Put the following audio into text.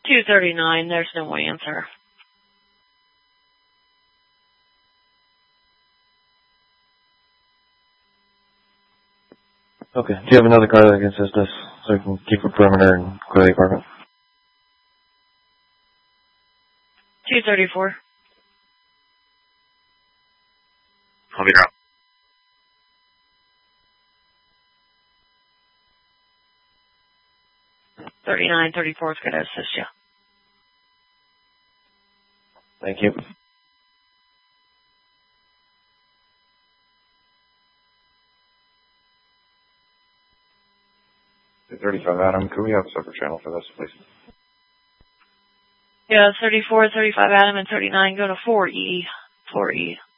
239, there's no answer. Okay. Do you have another car that can assist us so we can keep a perimeter and clear the apartment? 234. I'll be out. 3934 is going to assist you. Thank you. Adam, could we have a separate channel for this, please? Yeah, 34, 35 Adam, and 39 go to 4E. 4E.